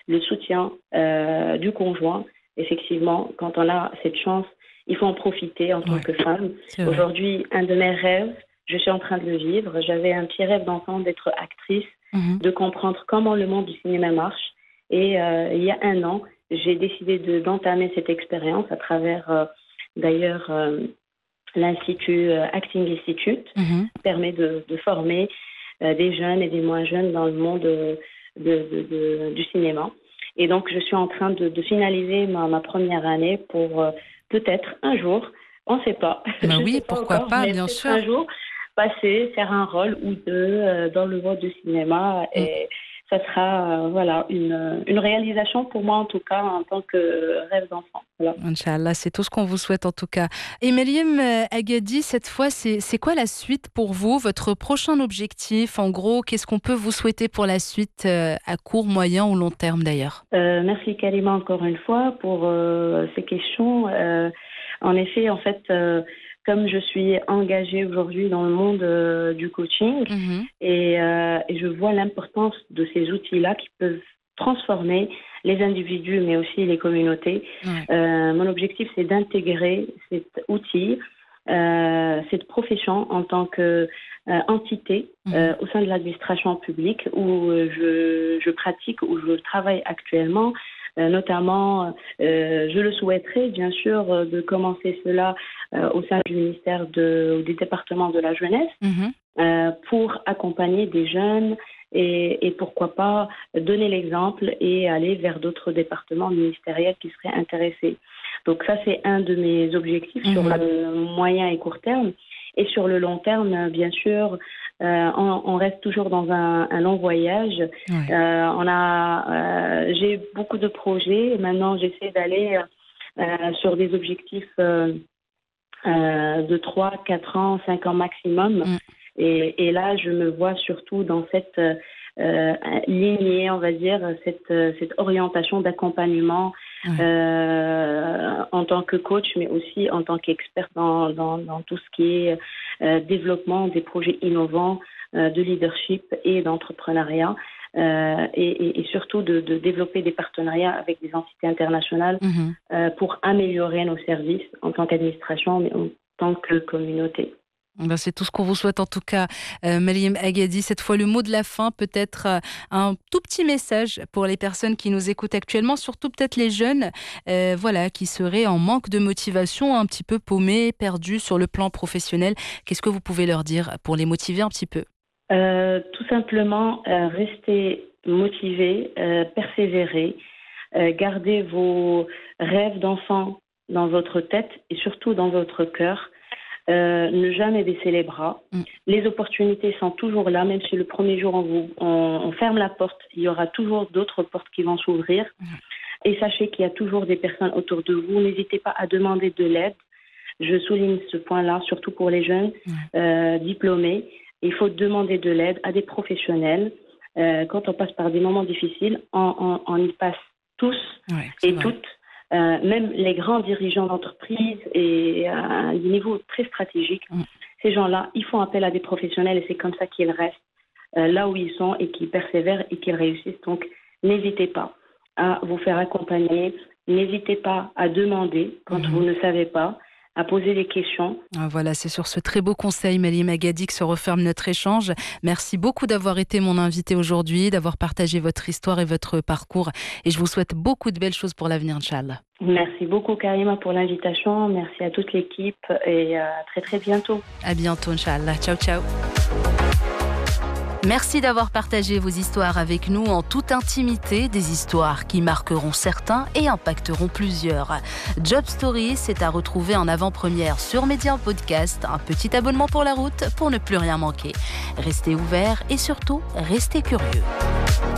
le soutien du conjoint. Effectivement, quand on a cette chance, il faut en profiter en tant que femme. Aujourd'hui, un de mes rêves, je suis en train de le vivre. J'avais un petit rêve d'enfant d'être actrice, de comprendre comment le monde du cinéma marche. Et il y a 1 an, j'ai décidé d'entamer cette expérience à travers, d'ailleurs, l'Institut Acting Institute, qui permet de former des jeunes et des moins jeunes dans le monde du cinéma. Et donc, je suis en train de finaliser ma première année pour peut-être un jour, on ne sait pas. Oui, pourquoi pas, bien sûr. Un jour, passer, faire un rôle ou deux dans le monde du cinéma. Et ça sera une réalisation pour moi, en tout cas, en tant que rêve d'enfant. Voilà. Inch'Allah, c'est tout ce qu'on vous souhaite en tout cas. Et Mariam Agadi, cette fois, c'est quoi la suite pour vous, votre prochain objectif? En gros, qu'est-ce qu'on peut vous souhaiter pour la suite, à court, moyen ou long terme d'ailleurs? Merci Karima encore une fois pour ces questions. En effet, en fait, comme je suis engagée aujourd'hui dans le monde du coaching et je vois l'importance de ces outils-là qui peuvent transformer les individus, mais aussi les communautés. Mon objectif, c'est d'intégrer cet outil, cette profession en tant qu'entité au sein de l'administration publique où je pratique, où je travaille actuellement. Notamment, je le souhaiterais bien sûr de commencer cela au sein du ministère du département de la jeunesse pour accompagner des jeunes et pourquoi pas donner l'exemple et aller vers d'autres départements ministériels qui seraient intéressés. Donc ça, c'est un de mes objectifs sur le moyen et court terme. Et sur le long terme, bien sûr, on reste toujours dans un long voyage. J'ai beaucoup de projets. Maintenant, j'essaie d'aller sur des objectifs de 3, 4 ans, 5 ans maximum. Et là, je me vois surtout dans cette lignée, on va dire, cette orientation d'accompagnement en tant que coach, mais aussi en tant qu'experte dans tout ce qui est développement des projets innovants, de leadership et d'entrepreneuriat, et surtout de développer des partenariats avec des entités internationales pour améliorer nos services en tant qu'administration, mais en tant que communauté. C'est tout ce qu'on vous souhaite en tout cas, Mariam Agadi. Cette fois, le mot de la fin, peut-être un tout petit message pour les personnes qui nous écoutent actuellement, surtout peut-être les jeunes qui seraient en manque de motivation, un petit peu paumés, perdus sur le plan professionnel. Qu'est-ce que vous pouvez leur dire pour les motiver un petit peu? Tout simplement, restez motivés, persévérez, gardez vos rêves d'enfant dans votre tête et surtout dans votre cœur. Ne jamais baisser les bras. Les opportunités sont toujours là, même si le premier jour on ferme la porte, il y aura toujours d'autres portes qui vont s'ouvrir. Et sachez qu'il y a toujours des personnes autour de vous. N'hésitez pas à demander de l'aide. Je souligne ce point-là, surtout pour les jeunes diplômés. Il faut demander de l'aide à des professionnels. Quand on passe par des moments difficiles, on y passe tous et toutes. Même les grands dirigeants d'entreprise et à des niveaux très stratégiques, ces gens-là, ils font appel à des professionnels et c'est comme ça qu'ils restent là où ils sont et qu'ils persévèrent et qu'ils réussissent. Donc, n'hésitez pas à vous faire accompagner, n'hésitez pas à demander quand vous ne savez pas, à poser des questions. Voilà, c'est sur ce très beau conseil, Mariam Agadi, que se referme notre échange. Merci beaucoup d'avoir été mon invité aujourd'hui, d'avoir partagé votre histoire et votre parcours. Et je vous souhaite beaucoup de belles choses pour l'avenir, Inch'Allah. Merci beaucoup, Karima, pour l'invitation. Merci à toute l'équipe et à très, très bientôt. À bientôt, Inch'Allah. Ciao, ciao. Merci d'avoir partagé vos histoires avec nous en toute intimité, des histoires qui marqueront certains et impacteront plusieurs. Job Story, c'est à retrouver en avant-première sur Média en podcast. Un petit abonnement pour la route pour ne plus rien manquer. Restez ouverts et surtout, restez curieux.